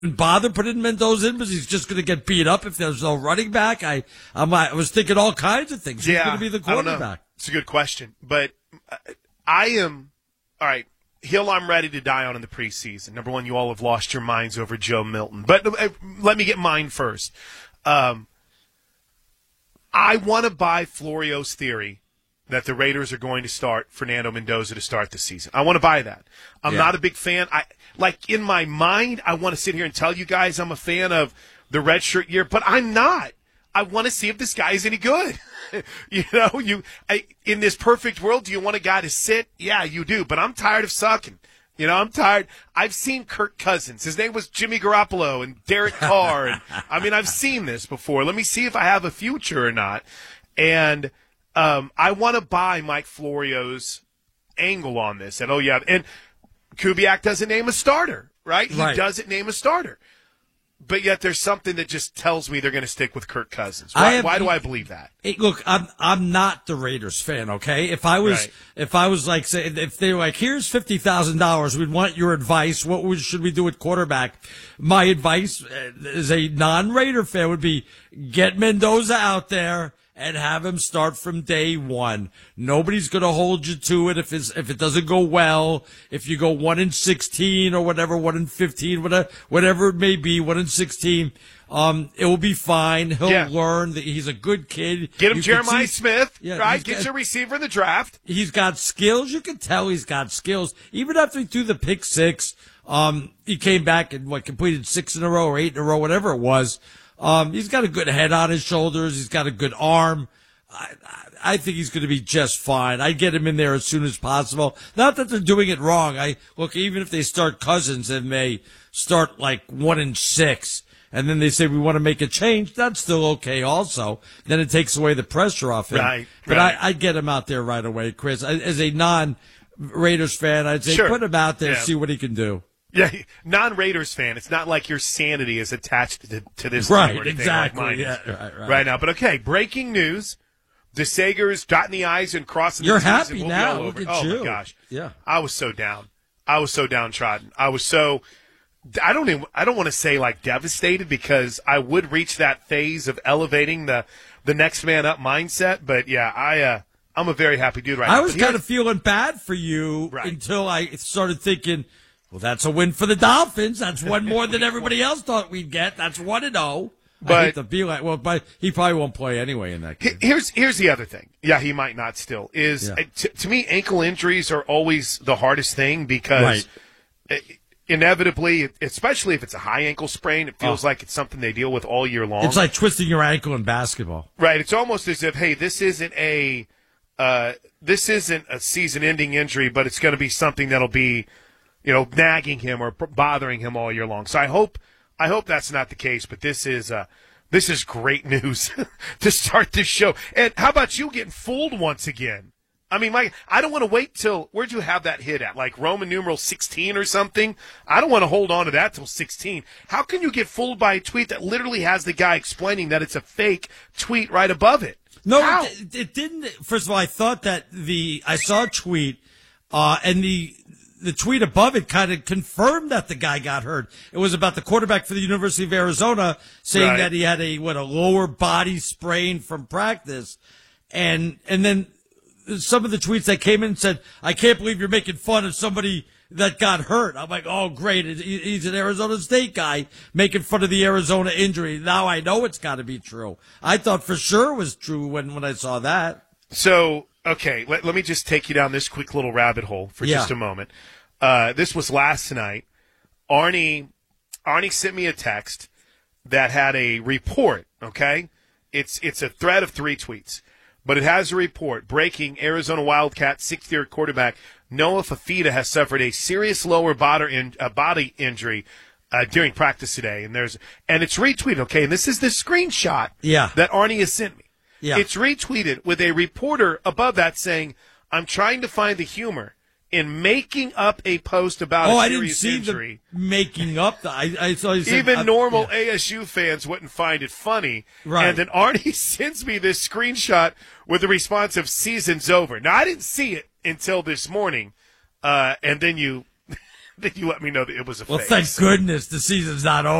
bother putting Mendoza in because he's just going to get beat up if there's no running back? I was thinking all kinds of things. Who's going to be the quarterback? It's a good question, but I am all right. Hill, I'm ready to die on in the preseason. Number one, you all have lost your minds over Joe Milton, but let me get mine first. I want to buy Florio's theory that the Raiders are going to start Fernando Mendoza to start the season. I want to buy that. I'm not a big fan. In my mind, I want to sit here and tell you guys I'm a fan of the redshirt year, but I'm not. I want to see if this guy is any good. In this perfect world, do you want a guy to sit? Yeah, you do, but I'm tired of sucking. I'm tired. I've seen Kirk Cousins. His name was Jimmy Garoppolo and Derek Carr. I've seen this before. Let me see if I have a future or not. And I want to buy Mike Florio's angle on this. And, and Kubiak doesn't name a starter, right? He doesn't name a starter. But yet there's something that just tells me they're going to stick with Kirk Cousins. Why do I believe that? Look, I'm not the Raiders fan, okay? If I was like, say, if they were like, here's $50,000, we'd want your advice. What should we do with quarterback? My advice as a non-Raider fan would be get Mendoza out there and have him start from day one. Nobody's going to hold you to it if it doesn't go well. If you go 1-16 or whatever, 1-15, whatever it may be, 1-16, it will be fine. He'll learn that he's a good kid. Get him Jeremiah Smith, right? Get your receiver in the draft. He's got skills. You can tell he's got skills. Even after he threw the pick six, he came back and completed 6 in a row or 8 in a row, whatever it was. He's got a good head on his shoulders. He's got a good arm. I think he's going to be just fine. I'd get him in there as soon as possible. Not that they're doing it wrong. Even if they start Cousins and they start 1-6, and then they say we want to make a change, that's still okay also. Then it takes away the pressure off him. Right. But I'd get him out there right away, Chris. As a non-Raiders fan, I'd say put him out there, see what he can do. Yeah, non-Raiders fan. It's not like your sanity is attached to this right, team or anything exactly. like mine Yeah, right now. But okay, breaking news: DeSager's dotting the I's and crossing. You're the T's happy and we'll now. Be all over. Look at you. My gosh, yeah. I was so down. I was so downtrodden. I don't want to say devastated because I would reach that phase of elevating the next man up mindset. But yeah, I'm a very happy dude right now. I was kind of feeling bad for you until I started thinking, well, that's a win for the Dolphins. That's one more than everybody else thought we'd get. That's 1-0. But I hate to be but he probably won't play anyway in that game. Here's the other thing. Yeah, he might not still. To me, ankle injuries are always the hardest thing because inevitably, especially if it's a high ankle sprain, it feels like it's something they deal with all year long. It's like twisting your ankle in basketball. Right. It's almost as if, hey, this isn't a season-ending injury, but it's going to be something that'll be, nagging him or bothering him all year long. So I hope that's not the case, but this is great news to start this show. And how about you getting fooled once again? Mike, I don't want to wait till, where'd you have that hit at? Like Roman numeral 16 or something? I don't want to hold on to that till 16. How can you get fooled by a tweet that literally has the guy explaining that it's a fake tweet right above it? No, it didn't. First of all, I thought that I saw a tweet, and the tweet above it kind of confirmed that the guy got hurt. It was about the quarterback for the University of Arizona saying that he had a lower body sprain from practice. And then some of the tweets that came in said, I can't believe you're making fun of somebody that got hurt. I'm like, oh, great. He's an Arizona State guy making fun of the Arizona injury. Now I know it's got to be true. I thought for sure it was true when I saw that. So, okay, let me just take you down this quick little rabbit hole for just a moment. This was last night. Arnie sent me a text that had a report, okay? It's a thread of 3 tweets, but it has a report. Breaking: Arizona Wildcat sixth-year quarterback Noah Fafita has suffered a serious lower body injury during practice today. And it's retweeted, okay? And this is the screenshot that Arnie has sent me. Yeah. It's retweeted with a reporter above that saying, I'm trying to find the humor in making up a post about a serious injury. I didn't see the making up. I saw you said, even normal ASU fans wouldn't find it funny. Right. And then Arnie sends me this screenshot with the response of "season's over." Now I didn't see it until this morning, and then you that you let me know that it was a Well, fake. thank goodness the season's not over.